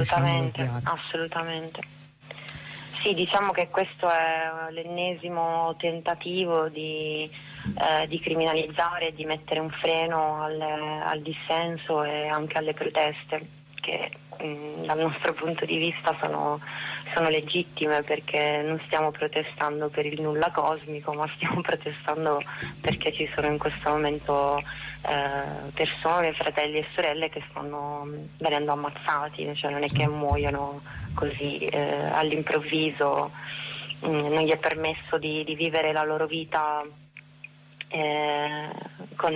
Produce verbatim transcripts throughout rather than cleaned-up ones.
assolutamente, assolutamente. Sì, diciamo che questo è l'ennesimo tentativo di, eh, di criminalizzare e di mettere un freno al, al dissenso e anche alle proteste, che mh, dal nostro punto di vista sono, sono legittime, perché non stiamo protestando per il nulla cosmico, ma stiamo protestando perché ci sono in questo momento eh, persone, fratelli e sorelle che stanno venendo ammazzati, cioè non è che muoiono così eh, all'improvviso, mh, non gli è permesso di, di vivere la loro vita eh, con,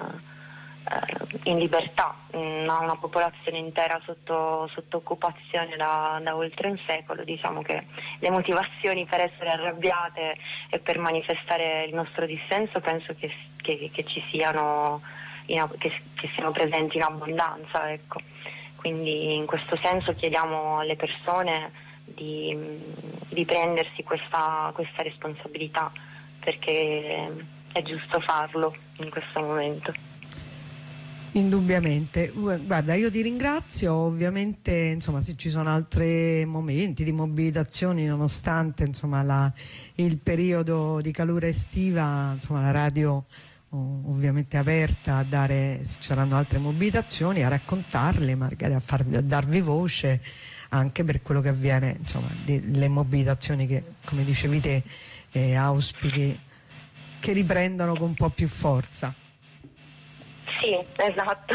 eh, in libertà, una, una popolazione intera sotto, sotto occupazione da, da oltre un secolo. Diciamo che le motivazioni per essere arrabbiate e per manifestare il nostro dissenso penso che, che, che ci siano, in, che, che siano presenti in abbondanza, ecco. Quindi in questo senso chiediamo alle persone di, di prendersi questa, questa responsabilità, perché è giusto farlo in questo momento. Indubbiamente. Guarda, io ti ringrazio. Ovviamente, insomma, se ci sono altri momenti di mobilitazioni, nonostante insomma la, il periodo di calura estiva, insomma la radio ovviamente aperta a dare, se ci saranno altre mobilitazioni, a raccontarle, magari a, far, a darvi voce anche per quello che avviene, insomma, di, le mobilitazioni che, come dicevi te, eh, auspichi che riprendano con un po' più forza. Sì, esatto.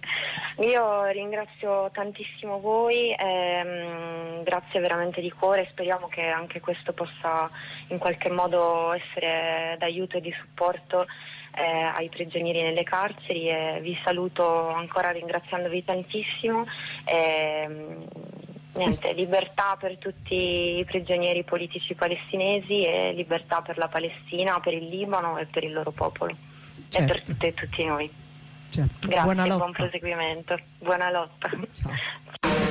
Io ringrazio tantissimo voi, ehm, grazie veramente di cuore, speriamo che anche questo possa in qualche modo essere d'aiuto e di supporto eh, ai prigionieri nelle carceri, e vi saluto ancora ringraziandovi tantissimo. E, niente, libertà per tutti i prigionieri politici palestinesi e libertà per la Palestina, per il Libano e per il loro popolo. Certo. E per tutte e tutti noi. Certo. Grazie, Buona lotta. buon proseguimento, buona lotta. Ciao.